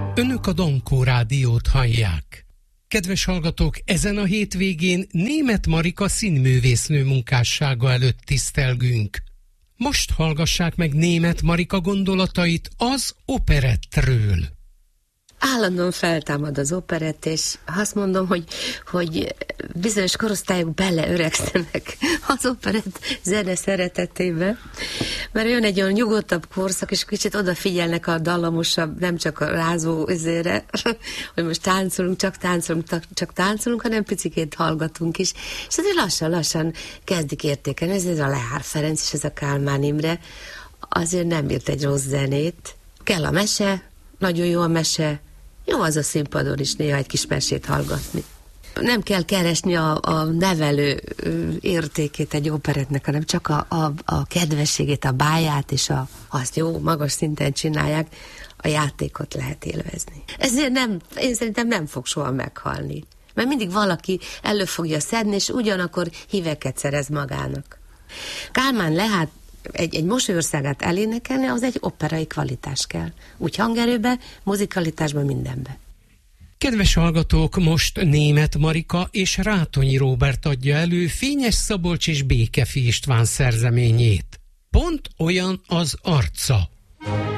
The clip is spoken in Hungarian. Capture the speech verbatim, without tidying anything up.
Önök a Dankó Rádiót hallják. Kedves hallgatók, ezen a hétvégén Németh Marika színművésznő munkássága előtt tisztelgünk. Most hallgassák meg Németh Marika gondolatait az operettről. Állandóan feltámad az operett, és azt mondom, hogy, hogy bizonyos korosztályok beleöregszenek az operett zene szeretetébe, mert jön egy olyan nyugodtabb korszak, és kicsit odafigyelnek a dallamosabb, nem csak a rázó üzére, hogy most táncolunk, csak táncolunk, csak táncolunk, hanem picikét hallgatunk is, és azért lassan-lassan kezdik értékelni. Ez, ez a Lehár Ferenc és ez a Kálmán Imre azért nem írt egy rossz zenét. Kell a mese, nagyon jó a mese, jó az a színpadon is néha egy kis mesét hallgatni. Nem kell keresni a, a nevelő értékét egy operettnek, hanem csak a, a, a kedvességét, a báját, és a, azt jó, magas szinten csinálják, a játékot lehet élvezni. Ezért nem, én szerintem nem fog soha meghalni. Mert mindig valaki elő fogja szedni, és ugyanakkor híveket szerez magának. Kálmán Lehár egy, egy Mosolyországát elénekelni, az egy operai kvalitás kell. Úgy hangerőbe, muzikalitásban, mindenbe. Kedves hallgatók, most Németh Marika és Rátonyi Róbert adja elő Fényes Szabolcs és Békefi István szerzeményét. Pont olyan az arca.